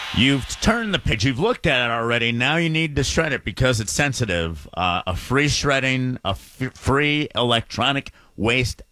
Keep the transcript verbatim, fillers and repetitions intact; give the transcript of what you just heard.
You've turned the page. You've looked at it already. Now you need to shred it because it's sensitive. Uh, a free shredding, a f- free electronic waste